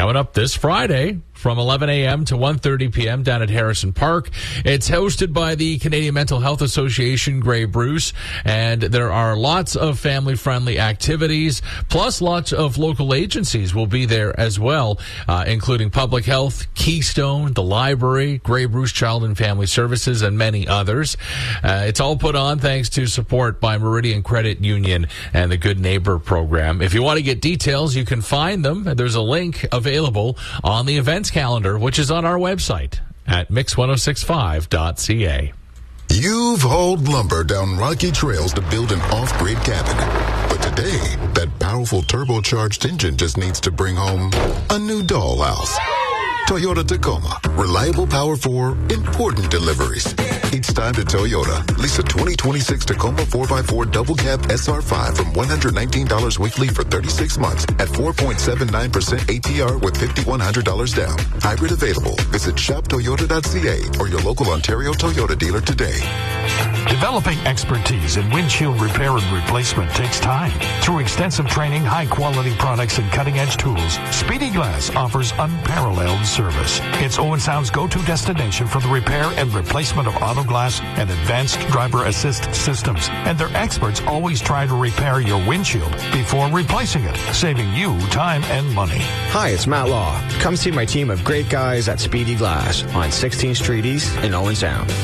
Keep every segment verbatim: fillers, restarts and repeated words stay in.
coming up this Friday from eleven a.m. to one thirty p.m. down at Harrison Park. It's hosted by the Canadian Mental Health Association, Grey Bruce, and there are lots of family-friendly activities, plus lots of local agencies will be there as well, uh, including Public Health, Keystone, the Library, Grey Bruce Child and Family Services, and many others. Uh, it's all put on thanks to support by Meridian Credit Union and the Good Neighbor program. If you want to get details, you can find them. There's a link available on the events calendar, which is on our website at mix ten sixty-five dot c a. You've hauled lumber down rocky trails to build an off-grid cabin. But today, that powerful turbocharged engine just needs to bring home a new dollhouse. Toyota Tacoma. Reliable power for important deliveries. It's time to Toyota. Lease a twenty twenty-six Tacoma four by four double cab S R five from one hundred nineteen dollars weekly for thirty-six months at four point seven nine percent A P R with five thousand one hundred dollars down. Hybrid available. Visit shop toyota dot c a or your local Ontario Toyota dealer today. Developing expertise in windshield repair and replacement takes time. Through extensive training, high-quality products, and cutting-edge tools, Speedy Glass offers unparalleled service. It's Owen Sound's go-to destination for the repair and replacement of auto glass and advanced driver assist systems. And their experts always try to repair your windshield before replacing it, saving you time and money. Hi, it's Matt Law. Come see my team of great guys at Speedy Glass on sixteenth Street East in Owen Sound.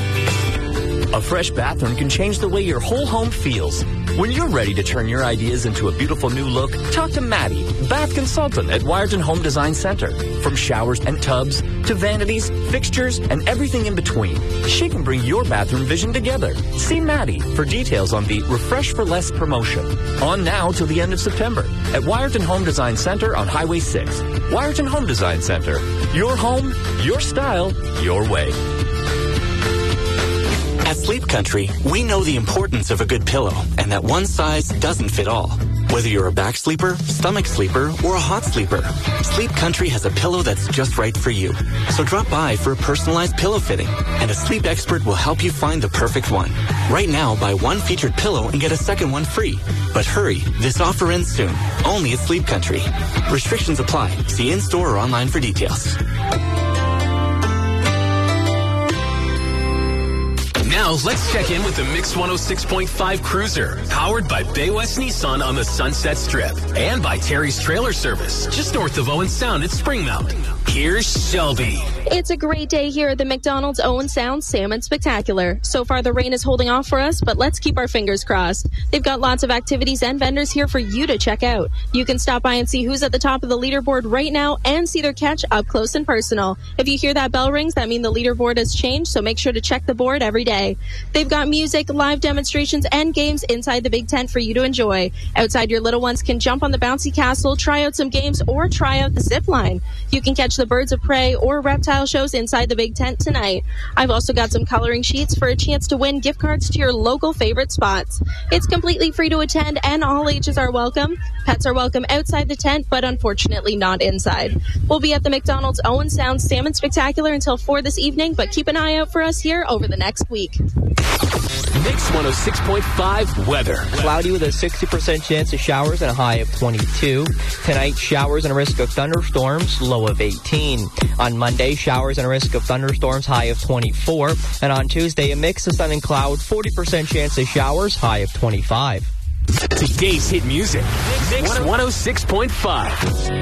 A fresh bathroom can change the way your whole home feels. When you're ready to turn your ideas into a beautiful new look, talk to Maddie, bath consultant at Wyerton Home Design Center. From showers and tubs to vanities, fixtures, and everything in between, she can bring your bathroom vision together. See Maddie for details on the Refresh for Less promotion. On now till the end of September at Wyerton Home Design Center on Highway six. Wyerton Home Design Center. Your home, your style, your way. At Sleep Country, we know the importance of a good pillow and that one size doesn't fit all. Whether you're a back sleeper, stomach sleeper, or a hot sleeper, Sleep Country has a pillow that's just right for you. So drop by for a personalized pillow fitting, and a sleep expert will help you find the perfect one. Right now, buy one featured pillow and get a second one free. But hurry, this offer ends soon. Only at Sleep Country. Restrictions apply. See in-store or online for details. Now, let's check in with the Mix one oh six point five Cruiser, powered by Bay West Nissan on the Sunset Strip, and by Terry's Trailer Service, just north of Owen Sound at Springmount. Here's Shelby. It's a great day here at the McDonald's Owen Sound Salmon Spectacular. So far, the rain is holding off for us, but let's keep our fingers crossed. They've got lots of activities and vendors here for you to check out. You can stop by and see who's at the top of the leaderboard right now and see their catch up close and personal. If you hear that bell rings, that means the leaderboard has changed, so make sure to check the board every day. They've got music, live demonstrations, and games inside the big tent for you to enjoy. Outside, your little ones can jump on the bouncy castle, try out some games, or try out the zip line. You can catch the birds of prey or reptile shows inside the big tent tonight. I've also got some coloring sheets for a chance to win gift cards to your local favorite spots. It's completely free to attend and all ages are welcome. Pets are welcome outside the tent, but unfortunately not inside. We'll be at the McDonald's Owen Sound Salmon Spectacular until four this evening, but keep an eye out for us here over the next week. Mix one oh six point five weather. Cloudy with a sixty percent chance of showers and a high of twenty-two. Tonight, showers and a risk of thunderstorms, low of eighteen. On Monday, showers and a risk of thunderstorms, high of twenty-four. And on Tuesday, a mix of sun and cloud, forty percent chance of showers, high of twenty-five. Today's hit music. Mix one oh six point five.